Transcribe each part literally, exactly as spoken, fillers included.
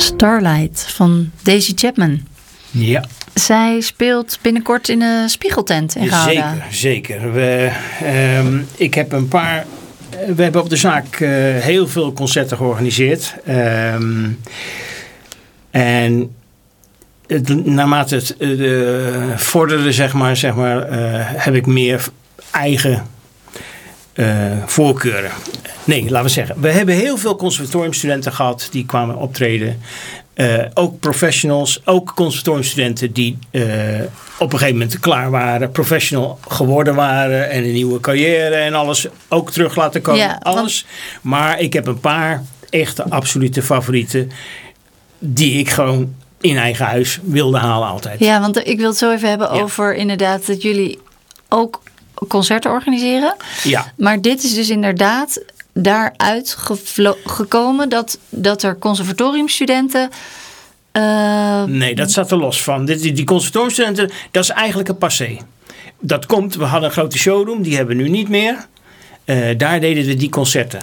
Starlight van Daisy Chapman. Ja. Zij speelt binnenkort in de Spiegeltent in Gouda. Zeker, zeker. We, um, ik heb een paar... We hebben op de zaak uh, heel veel concerten georganiseerd. Um, en het, naarmate het uh, vorderde, zeg maar, zeg maar uh, heb ik meer eigen uh, voorkeuren. Nee, laten we zeggen. We hebben heel veel conservatoriumstudenten gehad die kwamen optreden. Uh, ook professionals, ook conservatoriumstudenten die uh, op een gegeven moment klaar waren, professional geworden waren en een nieuwe carrière en alles ook terug laten komen. Ja, alles. Want... Maar ik heb een paar echte absolute favorieten die ik gewoon in eigen huis wilde halen altijd. Ja, want ik wil het zo even hebben ja. over inderdaad dat jullie ook concerten organiseren. Ja. Maar dit is dus inderdaad daaruit gevlo- gekomen dat, dat er conservatoriumstudenten... Uh... Nee, dat staat er los van. Die, die conservatoriumstudenten, dat is eigenlijk een passé. Dat komt, we hadden een grote showroom, die hebben we nu niet meer. Uh, daar deden we die concerten.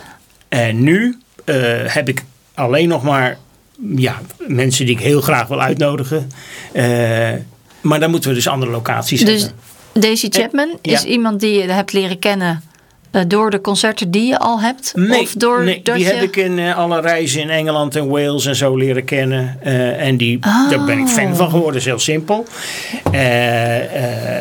En nu uh, heb ik alleen nog maar ja, mensen die ik heel graag wil uitnodigen. Uh, maar dan moeten we dus andere locaties dus hebben. Daisy Chapman en, is ja. iemand die je hebt leren kennen... door de concerten die je al hebt? Nee, of door nee dat die je... heb ik in uh, alle reizen in Engeland en Wales en zo leren kennen. Uh, en die, oh. daar ben ik fan van geworden, is heel simpel. Uh, uh,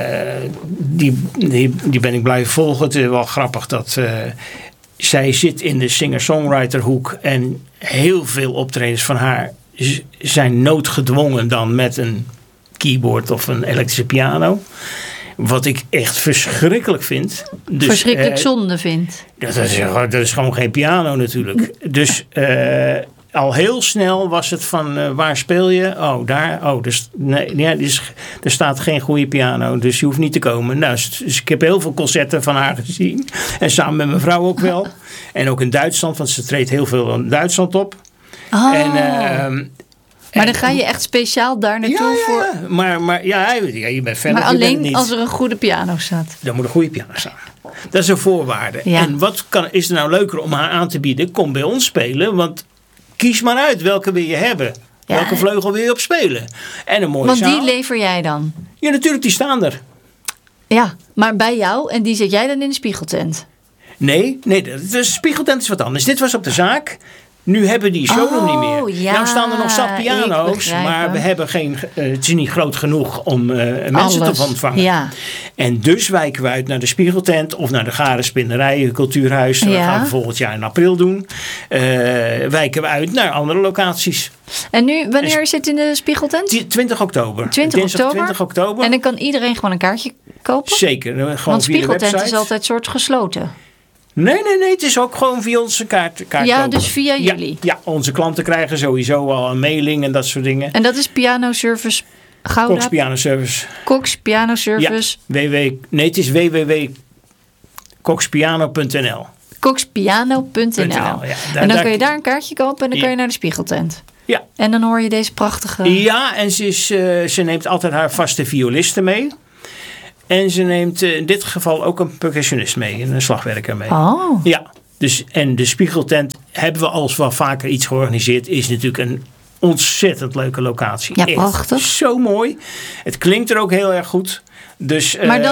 die, die, die ben ik blijven volgen. Het is wel grappig dat uh, zij zit in de singer-songwriter hoek. En heel veel optredens van haar z- zijn noodgedwongen dan met een keyboard of een elektrische piano. Wat ik echt verschrikkelijk vind. Dus, verschrikkelijk uh, zonde vind. Dat is, dat is gewoon geen piano natuurlijk. Dus uh, al heel snel was het van uh, waar speel je? Oh, daar. Oh, dus, nee, ja, dus, er staat geen goede piano. Dus je hoeft niet te komen. Nou, dus ik heb heel veel concerten van haar gezien. En samen met mijn vrouw ook wel. En ook in Duitsland. Want ze treedt heel veel in Duitsland op. Oh. En... Uh, Maar dan ga je echt speciaal daar naartoe ja, voor... Ja, maar, maar ja, ja, je bent fan. Maar alleen niet. als er een goede piano staat. Dan moet een goede piano staan. Dat is een voorwaarde. Ja. En wat kan, is er nou leuker om haar aan te bieden? Kom bij ons spelen, want kies maar uit welke wil je hebben. Ja. Welke vleugel wil je op spelen? En een mooie Want zaal. die lever jij dan? Ja, natuurlijk, die staan er. Ja, maar bij jou en die zet jij dan in de Spiegeltent? Nee, nee, de spiegeltent is wat anders. Dit was op de zaak. Nu hebben die showroom oh, niet meer. Ja, nou staan er nog zat piano's, maar we hebben geen, uh, het is niet groot genoeg om uh, mensen Alles. te ontvangen. Ja. En dus wijken we uit naar de Spiegeltent of naar de Garen Spinnerij, Cultuurhuis. Dat ja. gaan we volgend jaar in april doen. Uh, wijken we uit naar andere locaties. En nu, wanneer is het in de Spiegeltent? twintig oktober. twintig oktober? twintig oktober. En dan kan iedereen gewoon een kaartje kopen? Zeker. Gewoon Want via Spiegeltent de website. is altijd soort gesloten. Nee, nee, nee. Het is ook gewoon via onze kaart. kaart ja, kopen. dus via ja, jullie. Ja, onze klanten krijgen sowieso al een mailing en dat soort dingen. En dat is Pianoservice Gouda? Cox Pianoservice. Cox Pianoservice. Ja, www, nee, het is w w w punt coxpiano punt n l. coxpiano punt n l. Ja, daar, en dan daar, kun je daar een kaartje kopen en dan ja. kun je naar de Spiegeltent. Ja. En dan hoor je deze prachtige... Ja, en ze, is, uh, ze neemt altijd haar vaste violisten mee. En ze neemt uh, in dit geval ook een percussionist mee. En een slagwerker mee. Oh. Ja. Dus, en de Spiegeltent hebben we als wel vaker iets georganiseerd. Is natuurlijk een ontzettend leuke locatie. Ja, prachtig. Echt zo mooi. Het klinkt er ook heel erg goed. Dus, maar dan